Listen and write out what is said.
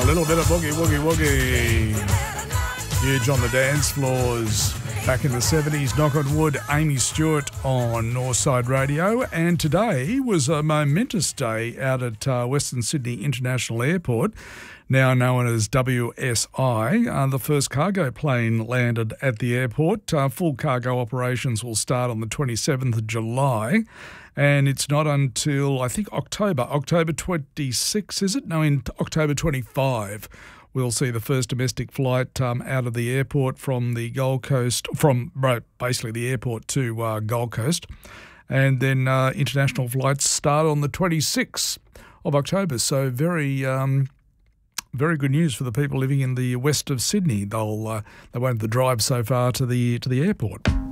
little bit of boogie, woogie, woogie. Huge on the dance floors. Back in the 70s, knock on wood, Amy Stewart on Northside Radio. And today was a momentous day out at Western Sydney International Airport, now known as WSI. The first cargo plane landed at the airport. Full cargo operations will start on the 27th of July. And it's not until, I think, October 26, is it? No, in October 25. We'll see the first domestic flight out of the airport from the Gold Coast, from basically the airport to Gold Coast. And then international flights start on the 26th of October. So very good news for the people living in the west of Sydney. They won't have to drive so far to the airport.